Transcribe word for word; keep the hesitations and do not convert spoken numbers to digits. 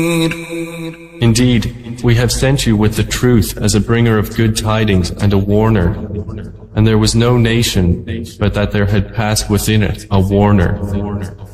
Indeed, we have sent you with the truth as a bringer of good tidings and a warner, and there was no nation but that there had passed within it a warner.